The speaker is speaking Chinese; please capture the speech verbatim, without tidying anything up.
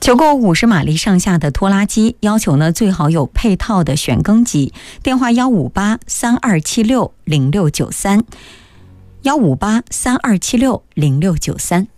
求购五十马力上下的拖拉机，要求呢最好有配套的旋耕机。电话幺五八三二七六零六九三，幺五八三二七六零六九三。